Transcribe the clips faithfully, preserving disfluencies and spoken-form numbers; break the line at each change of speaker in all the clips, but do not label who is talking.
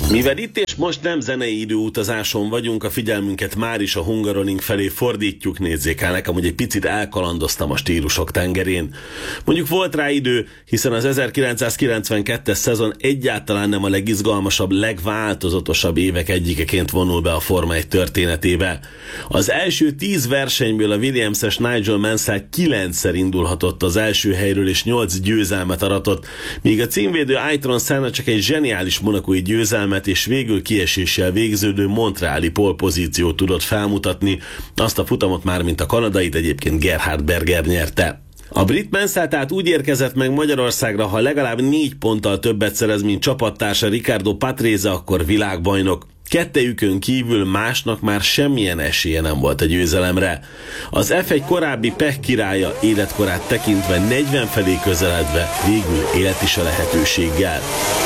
Mivel itt és most nem zenei időutazáson vagyunk, a figyelmünket már is a Hungaroring felé fordítjuk. Nézzék el, nekem, hogy egy picit elkalandoztam a stílusok tengerén. Mondjuk volt rá idő, hiszen az ezerkilencszázkilencvenkettes szezon egyáltalán nem a legizgalmasabb, legváltozatosabb évek egyikeként vonul be a Forma egy történetébe. Az első tíz versenyből a Williams-es Nigel Mansell kilencszer indulhatott az első helyről és nyolc győzelmet aratott, míg a címvédő Ayrton Senna csak egy zseniális monakói győzelmet és végül kieséssel végződő montreali polpozíciót tudott felmutatni. Azt a futamot már, mint a kanadait, egyébként Gerhard Berger nyerte. A brit Mansell tehát úgy érkezett meg Magyarországra, ha legalább négy ponttal többet szerez, mint csapattársa Riccardo Patrese, akkor világbajnok. Kettejükön kívül másnak már semmilyen esélye nem volt a győzelemre. Az ef egy korábbi pech királya életkorát tekintve negyven felé közeledve végül élt is a lehetőséggel.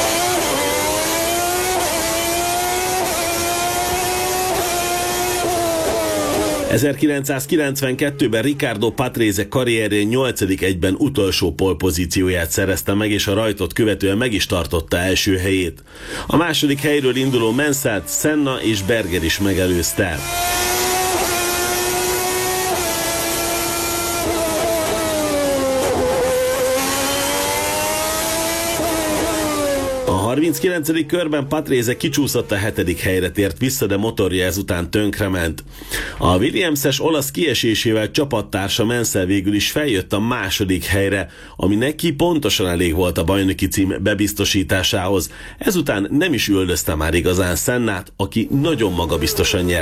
ezerkilencszázkilencvenkettőben Riccardo Patrese karrierje nyolcadik egyben utolsó polpozícióját szerezte meg, és a rajtot követően meg is tartotta első helyét. A második helyről induló Mansellt Senna és Berger is megelőzte. A harminckilencedik körben Patrese kicsúszott, a hetedik helyre tért vissza, de motorja ezután tönkrement. A Williams-es olasz kiesésével csapattársa Mansell végül is feljött a második helyre, ami neki pontosan elég volt a bajnoki cím bebiztosításához. Ezután nem is üldözte már igazán Sennát, aki nagyon magabiztosan nyert